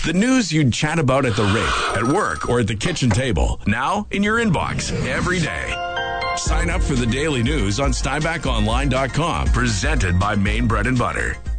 The news you'd chat about at the rink, at work, or at the kitchen table. Now in your inbox every day. Sign up for the daily news on SteinbachOnline.com. Presented by Maine Bread and Butter.